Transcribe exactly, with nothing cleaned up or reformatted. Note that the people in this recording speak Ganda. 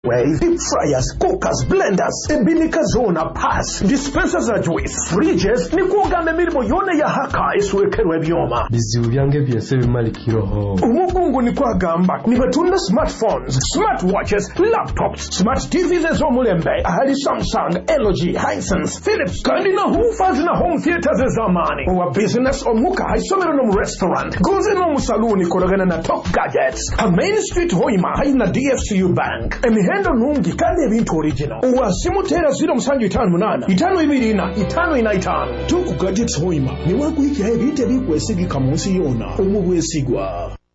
Wave, deep fryers, cookers, blenders, ebinika zona, pass, dispensers za juice, fridges, ni kuogame milimo yone ya haka isuwekerwe byoma. Bizibu byange byese bimalikiroho. Umugungu ni kwa gamba, ni batunda smartphones, smartwatches, laptops, smart T Vs ezo mulembe, ahali Samsung, L G, Hisense, Philips, kandi na hoofers na home theaters zamani. Uwa business omuka haisomero no restaurant, goze no musaluni korogana na top gadgets. A Main Street Hoima haina D F C U Bank. Emi hendo nungi kandi ebintu original. Uwa simu tera zero msanju itanu munana. Itanu ibirina, itanu ina itanu. Tuku gadgets Hoima. Ni waku hiki hai vite biku esigi kamusi yona. Umu wesigwa.